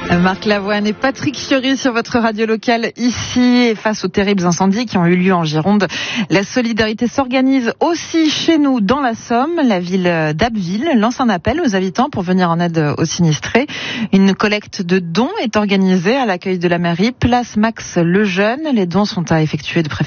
Marc Lavoine et Patrick Fiori sur votre radio locale ici. Et face aux terribles incendies qui ont eu lieu en Gironde, la solidarité s'organise aussi chez nous dans la Somme. La ville d'Abbeville lance un appel aux habitants pour venir en aide aux sinistrés. Une collecte de dons est organisée à l'accueil de la mairie, place Max Lejeune. Les dons sont à effectuer de préférence